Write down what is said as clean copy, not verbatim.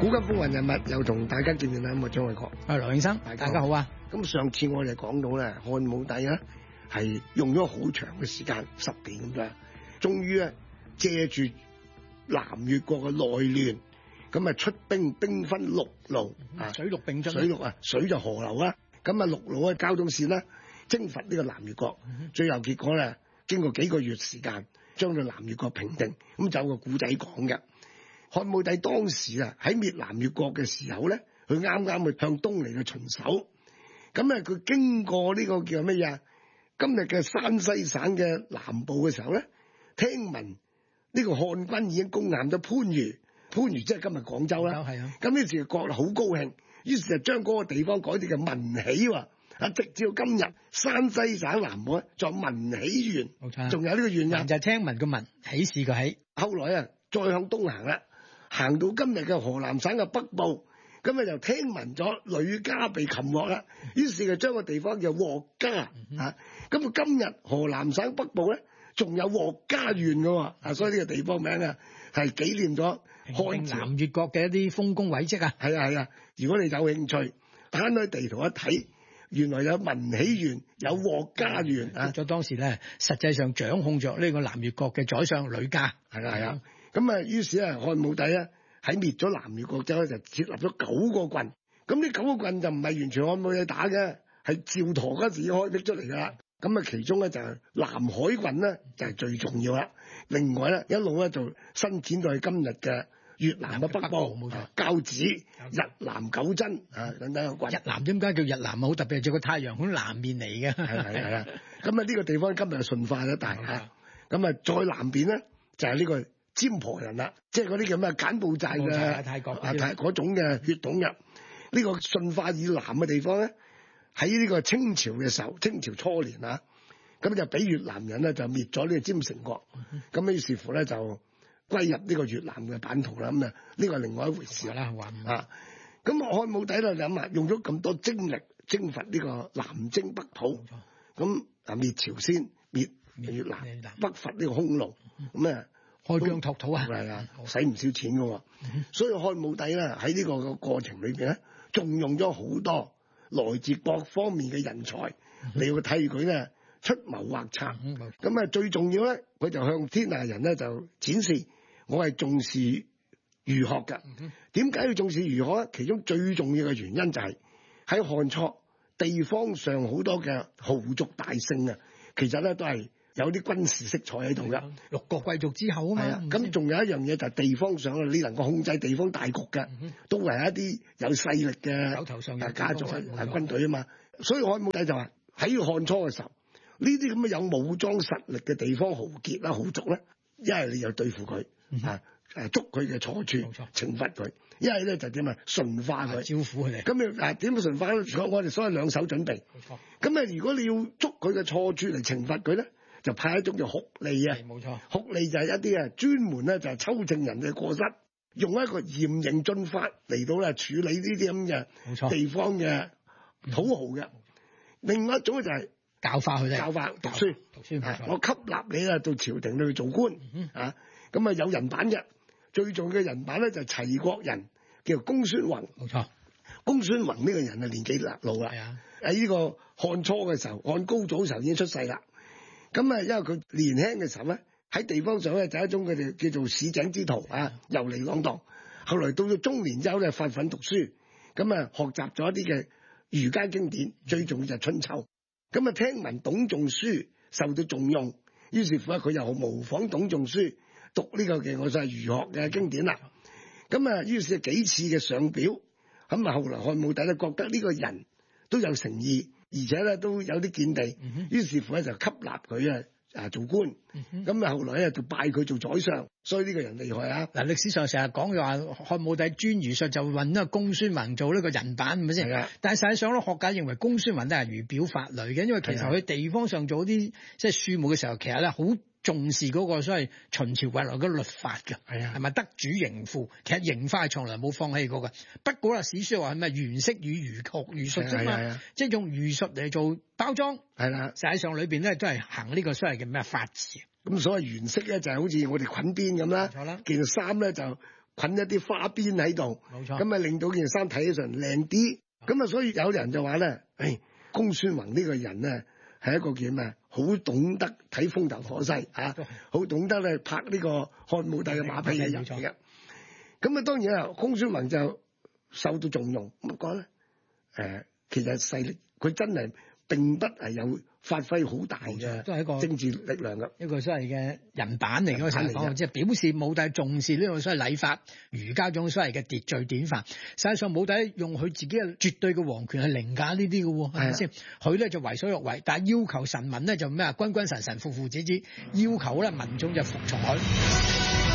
古今風雲人物又同大家見面啦，咁啊張偉國， 羅永生，大家好啊！ 咁上次我哋講到咧，漢武帝咧係用咗好長嘅時間，10年咁啦，終於咧借住南越國嘅內亂，咁啊出兵分陸路水陸並進， 水就河流啦，咁啊陸路嘅交通線啦，征伐呢個南越國，最後結果咧經過幾個月時間，將到南越國平定，咁就有個古仔講嘅。漢武帝當時啊喺滅南越國嘅時候咧，佢啱啱去向東嚟嘅巡守，咁啊佢經過呢個叫乜嘢？今日嘅山西省嘅南部嘅時候咧，聽聞呢個漢軍已經攻陷咗番禺，番禺即係今日廣州啦。係啊。咁呢時國好高興，於是就將嗰個地方改啲嘅文喜喎，啊直至到今日山西省南部咧，仲有文喜縣，冇錯，仲有呢個縣啊。 就係聽聞個文喜事個喜， 後來啊再向東行啦。行到今日嘅河南省嘅北部，咁啊就聽聞咗呂家被擒獲啦，於是就將個地方叫獲嘉啊。咁啊今日河南省北部咧，仲有獲嘉縣嘅喎，啊所以呢個地方名啊係紀念咗漢南越國嘅一啲豐功偉績啊。 係啊，如果你有興趣，攤開地圖一睇，原來有文喜縣，有獲嘉縣啊。 咗當時咧，實際上掌控着呢個南越國嘅宰相呂嘉。 係啊。咁啊，於是啊，漢武帝咧喺滅咗南越國之後就設立咗9個郡。咁呢9個郡就唔係完全漢武帝打嘅，係趙佗嗰時已經開闢出嚟噶啦。咁啊，其中咧就係南海郡咧就係最重要啦。另外咧一路咧就伸展到去今日嘅越南嘅北部，冇錯，交趾、日南九真啊等等個郡。 日南點解叫日南啊？好特別，就個太陽喺南面嚟嘅。 係啊。咁啊呢個地方今日係順化咗大嚇。咁啊再南邊咧就係呢個占婆人啦，即係嗰啲叫咩柬埔寨嘅泰國嗰種嘅血統嘅。呢個順化以南嘅地方咧，喺呢個清朝嘅時候，清朝初年啊，咁就俾越南人咧就滅咗呢個占城國，咁於是乎咧就歸入呢個越南嘅版圖啦。咁啊呢個係另外一回事啦。啊，咁漢武帝咧諗下，用咗咁多精力征伐呢個南征北討，咁啊滅朝鮮、滅越南、北伐呢個匈奴，咁啊。 開疆拓土啊， 係啊，使唔少錢噶，所以漢武帝咧喺呢個過程裏邊咧，仲用咗好多來自各方面嘅人才，你要替佢咧出謀劃策。咁啊，最重要咧，佢就向天下人咧就展示我係重視儒學噶。點解要重視儒學咧？其中最重要嘅原因就係喺漢初地方上好多嘅豪族大姓啊，其實咧都係有啲軍事色彩喺度噶，6個貴族之後啊嘛。咁仲有一樣嘢就係地方上你能夠控制地方大局嘅，都係一啲有勢力嘅手頭上嘅家族係軍隊啊嘛。所以漢武帝就話喺漢初嘅時候，呢啲咁嘅有武裝實力嘅地方豪傑啦、豪族咧，一係你就對付佢捉佢嘅錯處，懲罰佢；一係咧就點啊，馴化佢， 招呼佢哋。咁你點馴化咧？我哋所謂兩手準備。咁啊，如果你要捉佢嘅錯處嚟懲罰佢咧，就派一種叫酷吏啊，冇錯，酷吏就係一啲專門咧就係抽正人嘅過失，用一個嚴刑峻法嚟到咧處理呢啲咁嘅地方嘅土豪嘅。另外一種就係教化佢哋， 教化讀書，我吸納你啊到朝廷去做官啊。咁啊有人版嘅，最重要嘅人版咧就係齊國人，叫公孫弘，冇錯。公孫弘呢個人啊年紀老啦，喺呢個漢初嘅時候，漢高祖嘅時候已經出世啦。咁啊，因為佢年輕嘅時候咧，喺地方上咧就係一種佢哋叫做市井之徒啊，遊離浪蕩。後來到咗中年之後咧，發奮讀書，咁啊學習咗一啲嘅儒家經典，最重要就係春秋。咁啊聽聞董仲舒受到重用，於是乎咧佢又模仿董仲舒讀呢個嘅我就係儒學嘅經典啦。咁啊，於是幾次嘅上表，咁啊後來漢武帝咧覺得呢個人都有誠意，而且咧都有啲見地，於是乎咧就吸納佢做官。咁後來咧就拜佢做宰相，所以呢個人厲害啊！ 嗱，歷史上成日講嘅話漢武帝專儒術，就揾呢個公孫弘做呢個人版，係咪先？但係實際上咧，學界認為公孫弘都係儒表法類嘅，因為其實佢地方上做啲即係庶務嘅時候，其實咧好重視嗰個所謂秦朝遺留嘅律法嘅，係咪德主刑賦？其實刑法係從來冇放棄過嘅。不過啦，史書話係咪袁式與儒術啫嘛，即係用儒術嚟做包裝。係啦，實際上裏邊咧都係行呢個所謂嘅咩法治。咁所謂袁式咧就係好似我哋捆邊咁啦，件衫咧就捆一啲花邊喺度， 冇錯， 咁啊令到件衫睇起上靚啲。咁啊，所以有人就話咧，公孫弘呢個人咧係一個叫咩？好懂得睇風頭火勢啊，好懂得咧拍呢個漢武帝嘅馬屁嘅人嚟嘅。咁啊，當然啊，公孫弘就受到重用。咁講咧，其實勢力佢真係並不係有發揮好大嘅，都係一個政治力量嘅一個所謂嘅人板嚟嗰個情況，即係表示武帝重視呢個所謂禮法、儒家種所謂嘅秩序典範。實際上武帝用佢自己嘅絕對嘅皇權去凌駕呢啲嘅喎，係咪先？佢咧就為所欲為，但係要求臣民咧就咩啊？君君臣臣，父父子子，要求咧民眾就服從佢。